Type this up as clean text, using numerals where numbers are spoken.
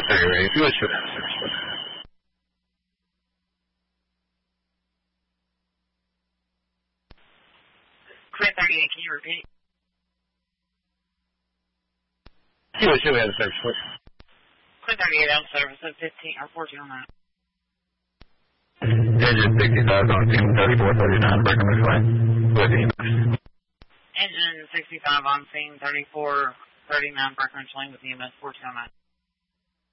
ready. Do it. Quinn 38, can you repeat? Should we have a service, please? Quinn 38 on service at 15 or 14 on that. Engine 65 on team 3439, Breckenridge Way. Engine 65 on scene 3439 Breckenridge Lane with EMS 14 on that.